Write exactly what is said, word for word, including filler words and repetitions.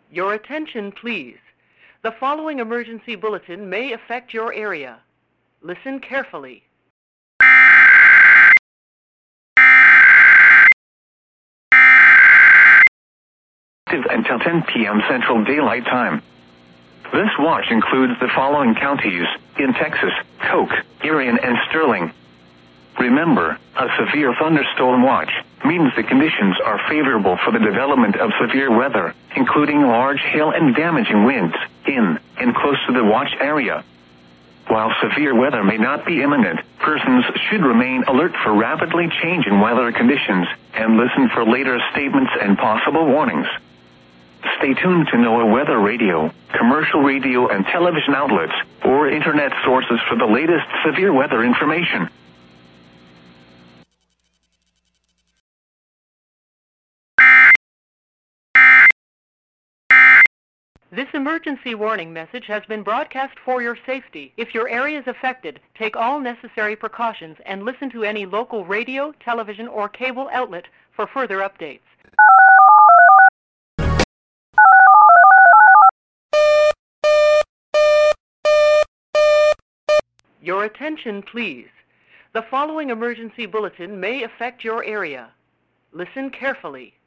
Your attention, please. The following emergency bulletin may affect your area. Listen carefully. Until ten p m Central Daylight Time. This watch includes the following counties in Texas: Koch, Irion, and Sterling. Remember, a severe thunderstorm watch means the conditions are favorable for the development of severe weather, including large hail and damaging winds, in and close to the watch area. While severe weather may not be imminent, persons should remain alert for rapidly changing weather conditions and listen for later statements and possible warnings. Stay tuned to NOAA weather radio, commercial radio and television outlets, or internet sources for the latest severe weather information. This emergency warning message has been broadcast for your safety. If your area is affected, take all necessary precautions and listen to any local radio, television, or cable outlet for further updates. Your attention, please. The following emergency bulletin may affect your area. Listen carefully.